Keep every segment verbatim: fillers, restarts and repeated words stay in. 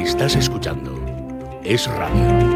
Estás escuchando Es Radio.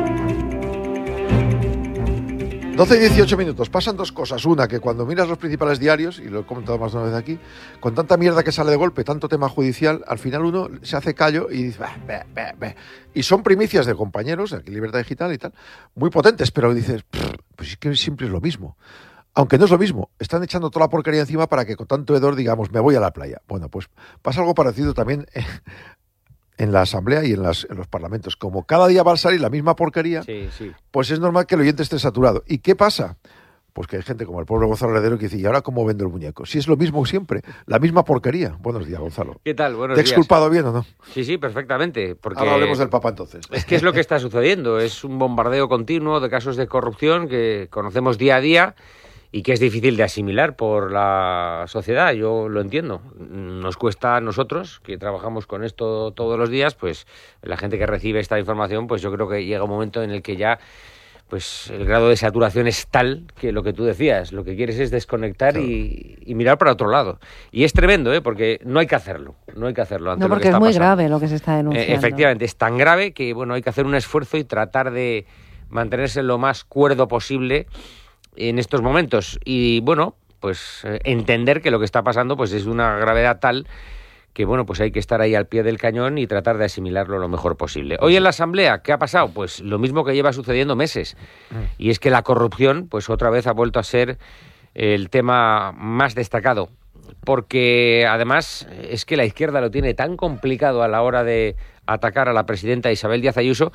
doce y dieciocho minutos. Pasan dos cosas. Una, que cuando miras los principales diarios, y lo he comentado más de una vez aquí, con tanta mierda que sale de golpe, tanto tema judicial, al final uno se hace callo y dice... Bah, bah, bah, bah. Y son primicias de compañeros, aquí Libertad Digital y tal, muy potentes, pero dices, pues es que siempre es lo mismo. Aunque no es lo mismo, están echando toda la porquería encima para que con tanto hedor digamos, me voy a la playa. Bueno, pues pasa algo parecido también eh, en la Asamblea y en, las, en los parlamentos. Como cada día va a salir la misma porquería, sí, sí. pues es normal que el oyente esté saturado. ¿Y qué pasa? Pues que hay gente como el pobre Gonzalo Heredero que dice, ¿y ahora cómo vendo el muñeco? Si es lo mismo siempre, la misma porquería. Buenos días, Gonzalo. ¿Qué tal? Buenos ¿Te he días. exculpado bien o no? Sí, sí, perfectamente. Porque ahora hablemos del Papa entonces. Es que es lo que está sucediendo. Es un bombardeo continuo de casos de corrupción que conocemos día a día y que es difícil de asimilar por la sociedad. Yo lo entiendo. Nos cuesta a nosotros, que trabajamos con esto todos los días, pues la gente que recibe esta información, pues yo creo que llega un momento en el que ya pues el grado de saturación es tal que lo que tú decías, lo que quieres es desconectar claro. y, y mirar para otro lado. Y es tremendo, ¿eh? Porque no hay que hacerlo, no hay que hacerlo ante No, porque lo que está es muy pasando. grave lo que se está denunciando. Eh, efectivamente, es tan grave que bueno, hay que hacer un esfuerzo y tratar de mantenerse lo más cuerdo posible en estos momentos. Y bueno, pues eh, entender que lo que está pasando pues es una gravedad tal que bueno, pues hay que estar ahí al pie del cañón y tratar de asimilarlo lo mejor posible. Hoy en la Asamblea, ¿qué ha pasado? Pues lo mismo que lleva sucediendo meses. Y es que la corrupción, pues otra vez ha vuelto a ser el tema más destacado. Porque además es que la izquierda lo tiene tan complicado a la hora de atacar a la presidenta Isabel Díaz Ayuso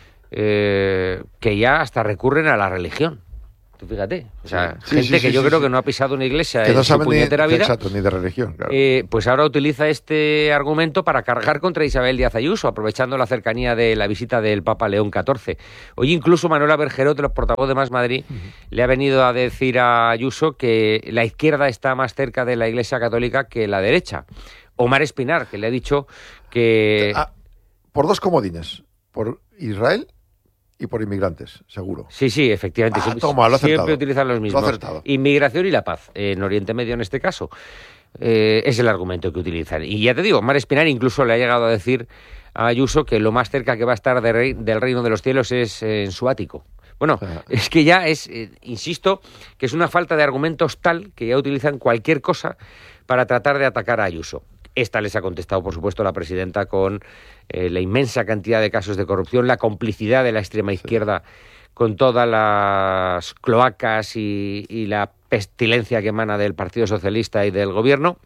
eh, que ya hasta recurren a la religión. Tú fíjate, o sea, sí, gente sí, que sí, yo sí, creo sí. que no ha pisado una iglesia que en no su saben puñetera ni, vida, exacto, ni de religión, claro. eh, pues ahora utiliza este argumento para cargar contra Isabel Díaz Ayuso, aprovechando la cercanía de la visita del Papa León catorce. Hoy incluso Manuela Bergerot, el portavoz de Más Madrid, uh-huh. le ha venido a decir a Ayuso que la izquierda está más cerca de la Iglesia Católica que la derecha. Omar Espinar, que le ha dicho que... Ah, por dos comodines, por Israel y por inmigrantes, seguro. Sí, sí, efectivamente. Ah, toma, lo siempre utilizan los mismos. Inmigración y la paz, en Oriente Medio en este caso. Eh, es el argumento que utilizan. Y ya te digo, Omar Espinar incluso le ha llegado a decir a Ayuso que lo más cerca que va a estar de rey, del reino de los cielos es eh, en su ático. Bueno, es que ya es, eh, insisto, que es una falta de argumentos tal que ya utilizan cualquier cosa para tratar de atacar a Ayuso. Esta les ha contestado, por supuesto, la presidenta con eh, la inmensa cantidad de casos de corrupción, la complicidad de la extrema izquierda sí. con todas las cloacas y, y la pestilencia que emana del Partido Socialista y del Gobierno.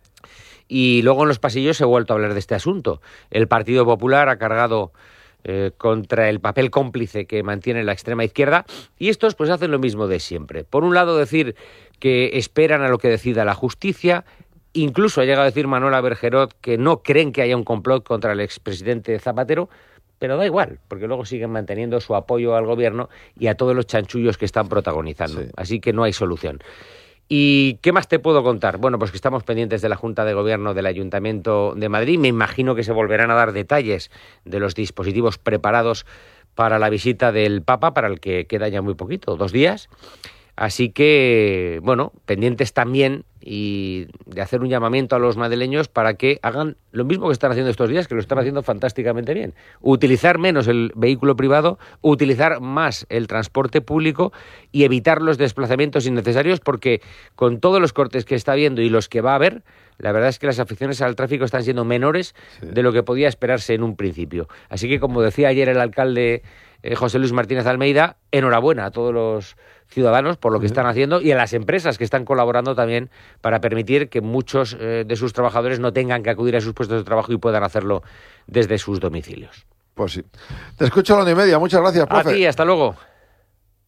Y luego en los pasillos se ha vuelto a hablar de este asunto. El Partido Popular ha cargado eh, contra el papel cómplice que mantiene la extrema izquierda y estos pues hacen lo mismo de siempre. Por un lado, decir que esperan a lo que decida la justicia. Incluso ha llegado a decir Manuela Bergerot que no creen que haya un complot contra el expresidente Zapatero, pero da igual, porque luego siguen manteniendo su apoyo al gobierno y a todos los chanchullos que están protagonizando. Sí. Así que no hay solución. ¿Y qué más te puedo contar? Bueno, pues que estamos pendientes de la Junta de Gobierno del Ayuntamiento de Madrid. Me imagino que se volverán a dar detalles de los dispositivos preparados para la visita del Papa, para el que queda ya muy poquito, dos días. Así que, bueno, pendientes también y de hacer un llamamiento a los madrileños para que hagan lo mismo que están haciendo estos días, que lo están haciendo fantásticamente bien. Utilizar menos el vehículo privado, utilizar más el transporte público y evitar los desplazamientos innecesarios, porque con todos los cortes que está habiendo y los que va a haber, la verdad es que las afecciones al tráfico están siendo menores sí. de lo que podía esperarse en un principio. Así que, como decía ayer el alcalde eh, José Luis Martínez Almeida, enhorabuena a todos los ciudadanos por lo que están haciendo y a las empresas que están colaborando también para permitir que muchos eh, de sus trabajadores no tengan que acudir a sus puestos de trabajo y puedan hacerlo desde sus domicilios. Pues sí. Te escucho a la una y media. Muchas gracias, profe. A ti, hasta luego.